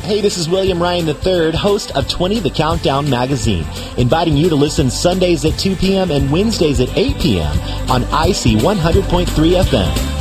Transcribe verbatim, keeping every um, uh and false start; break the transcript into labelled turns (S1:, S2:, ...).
S1: Hey, this is William Ryan the third, host of twenty The Countdown magazine, inviting you to listen Sundays at two p.m. and Wednesdays at eight p.m. on I C one hundred point three F M.